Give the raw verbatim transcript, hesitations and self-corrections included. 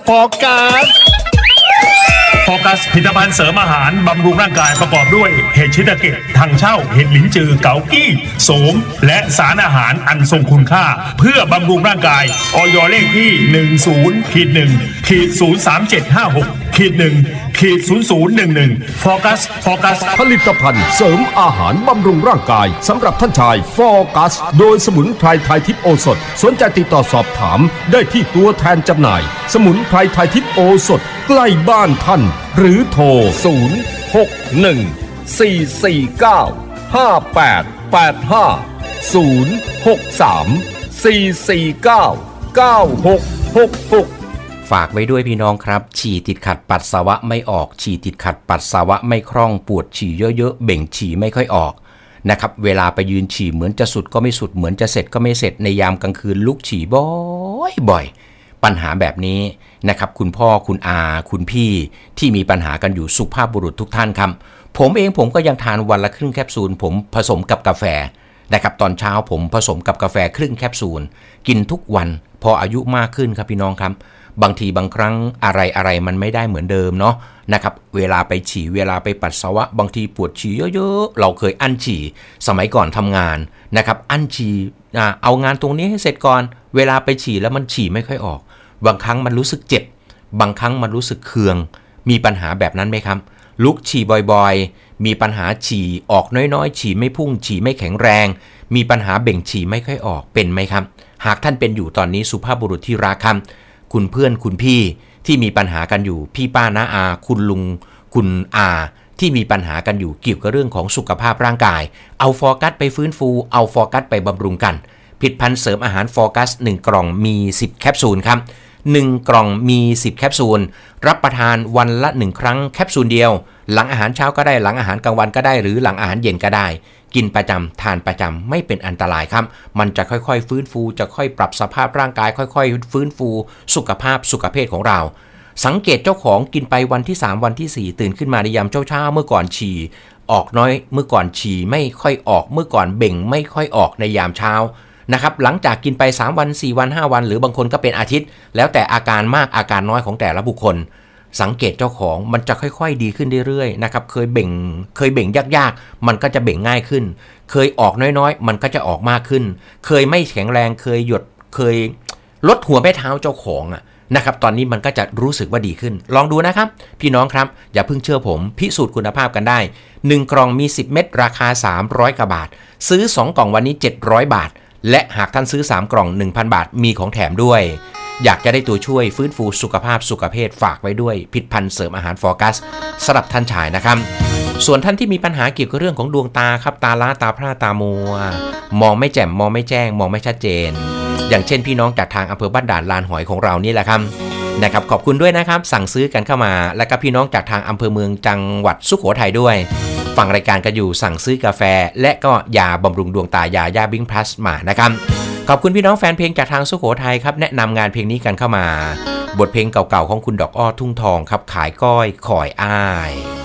โฟกัสโฟกัสผลิตภัณฑ์เสริมอาหารบำรุงร่างกายประกอบด้วยเห็ดชิตาเกะถังเช่าเห็ดหลินจือเกากี้โสมและสารอาหารอันทรงคุณค่าเพื่อบำรุงร่างกายอย.เลขที่ หนึ่ง ศูนย์ หนึ่ง ศูนย์ สาม เจ็ด ห้า หก หนึ่ง ศูนย์ ศูนย์ หนึ่ง หนึ่งโฟกัสโฟกัสผลิตภัณฑ์เสริมอาหารบำรุงร่างกายสำหรับท่านชายโฟกัสโดยสมุนไพรไทยทิพย์โอสถสนใจติดต่อสอบถามได้ที่ตัวแทนจำหน่ายสมุนไพรไทยทิพย์โอสถใกล้บ้านท่านหรือโทรศูนย์ หก หนึ่ง สี่ สี่ เก้า ห้า แปด แปด ห้า ศูนย์ หก สาม สี่ สี่ เก้า เก้า หก หก หกฝากไว้ด้วยพี่น้องครับฉี่ติดขัดปัสสาวะไม่ออกฉี่ติดขัดปัสสาวะไม่คล่องปวดฉี่เยอะๆเบ่งฉี่ไม่ค่อยออกนะครับเวลาไปยืนฉี่เหมือนจะสุดก็ไม่สุดเหมือนจะเสร็จก็ไม่เสร็จในยามกลางคืนลุกฉี่บ่อยบ่อยปัญหาแบบนี้นะครับคุณพ่อคุณอาคุณพี่ที่มีปัญหากันอยู่สุภาพบุรุษทุกท่านครับผมเองผมก็ยังทานวันละครึ่งแคปซูลผมผสมกับกาแฟนะครับตอนเช้าผมผสมกับกาแฟครึ่งแคปซูลกินทุกวันพออายุมากขึ้นครับพี่น้องครับบางทีบางครั้งอะไรอะไรมันไม่ได้เหมือนเดิมเนาะนะครับเวลาไปฉี่เวลาไปปัสสาวะบางทีปวดฉี่เยอะๆเราเคยอั้นฉี่สมัยก่อนทำงานนะครับอั้นฉี่เอางานตรงนี้ให้เสร็จก่อนเวลาไปฉี่แล้วมันฉี่ไม่ค่อยออกบางครั้งมันรู้สึกเจ็บบางครั้งมันรู้สึกเคืองมีปัญหาแบบนั้นไหมครับลุกฉี่บ่อยๆมีปัญหาฉี่ออกน้อยๆฉี่ไม่พุ่งฉี่ไม่แข็งแรงมีปัญหาเบ่งฉี่ไม่ค่อยออกเป็นไหมครับหากท่านเป็นอยู่ตอนนี้สุภาพบุรุษที่รักครับคุณเพื่อนคุณพี่ที่มีปัญหากันอยู่พี่ป้าน้าอาคุณลุงคุณอาที่มีปัญหากันอยู่เกี่ยวกับเรื่องของสุขภาพร่างกายเอาโฟกัสไปฟื้นฟูเอาโฟกัสไปบำรุงกันผลิตภัณฑ์เสริมอาหารโฟกัสหนึ่งกล่องมีสิบแคปซูลครับหนึ่งกล่องมีสิบแคปซูลรับประทานวันละหนึ่งครั้งแคปซูลเดียวหลังอาหารเช้าก็ได้หลังอาหารกลางวันก็ได้หรือหลังอาหารเย็นก็ได้กินประจำทานประจำไม่เป็นอันตรายครับมันจะค่อยๆฟื้นฟูจะค่อยปรับสภาพร่างกายค่อยๆฟื้นฟูสุขภาพสุขภาพของเราสังเกตเจ้าของกินไปวันที่สามวันที่สี่ตื่นขึ้นมาในยามเช้าๆเมื่อก่อนฉี่ออกน้อยเมื่อก่อนฉี่ไม่ค่อยออกเมื่อก่อนเบ่งไม่ค่อยออกในยามเช้านะครับหลังจากกินไปสามวันสี่วันห้าวันหรือบางคนก็เป็นอาทิตย์แล้วแต่อาการมากอาการน้อยของแต่ละบุคคลสังเกตเจ้าของมันจะค่อยๆดีขึ้นเรื่อยๆนะครับเคยเบ่งเคยเบ่งยากๆมันก็จะเบ่งง่ายขึ้นเคยออกน้อยๆมันก็จะออกมากขึ้นเคยไม่แข็งแรงเคยหยดเคยลดหัวแม่เท้าเจ้าของอ่ะนะครับตอนนี้มันก็จะรู้สึกว่าดีขึ้นลองดูนะครับพี่น้องครับอย่าเพิ่งเชื่อผมพิสูจน์คุณภาพกันได้หนึ่งกล่องมีสิบเม็ดราคาสามร้อยกว่าบาทซื้อสองกล่องวันนี้เจ็ดร้อยบาทและหากท่านซื้อสามกล่อง หนึ่งพัน บาทมีของแถมด้วยอยากจะได้ตัวช่วยฟื้นฟูสุขภาพสุขภาพฝากไว้ด้วยผลิตภัณฑ์เสริมอาหารโฟกัสสำหรับท่านชายนะครับส่วนท่านที่มีปัญหาเกี่ยวกับเรื่องของดวงตาครับตาล้าตาพร่าตามัวมองไม่แจ่มมองไม่แจ้งมองไม่ชัดเจนอย่างเช่นพี่น้องจากทางอำเภอบ้านด่านลานหอยของเรานี่แหละครับนะครับขอบคุณด้วยนะครับสั่งซื้อกันเข้ามาและก็พี่น้องจากทางอำเภอเมืองจังหวัดสุโขทัยด้วยฟังรายการกันอยู่สั่งซื้อกาแฟและก็ยาบำรุงดวงตายายาบิ้งพลัสมานะครับขอบคุณพี่น้องแฟนเพลงจากทางสุโขทัยครับแนะนำงานเพลงนี้กันเข้ามาบทเพลงเก่าๆของคุณดอกอ้อทุ่งทองครับขายก้อยขอยอ้าย